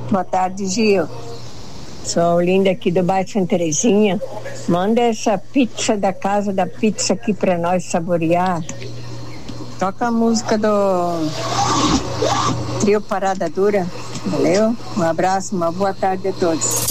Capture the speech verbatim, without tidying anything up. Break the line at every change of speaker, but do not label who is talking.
Boa tarde, Gil. Sou a Olinda aqui do bairro Santa Terezinha. Manda essa pizza da Casa da Pizza aqui pra nós saborear. Toca a música do Trio Parada Dura. Valeu? Um abraço, uma boa tarde a todos.